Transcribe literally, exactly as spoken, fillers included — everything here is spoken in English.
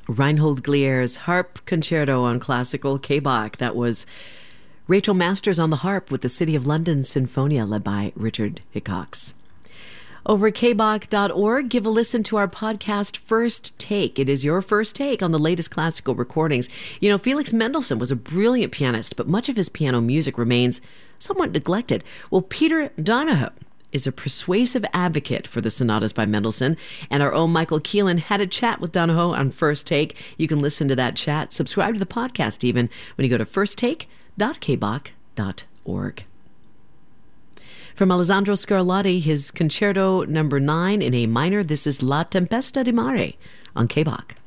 Reinhold Glier's Harp Concerto on Classical K-Bach. That was Rachel Masters on the harp with the City of London Sinfonia led by Richard Hickox. Over at k bach dot org, give a listen to our podcast, First Take. It is your first take on the latest classical recordings. You know, Felix Mendelssohn was a brilliant pianist, but much of his piano music remains somewhat neglected. Well, Peter Donahoe is a persuasive advocate for the sonatas by Mendelssohn, and our own Michael Keelan had a chat with Donahoe on First Take. You can listen to that chat, subscribe to the podcast even, when you go to first take dot k bach dot org. From Alessandro Scarlatti, his Concerto number nine in A minor, this is La Tempesta di Mare on K-Bach.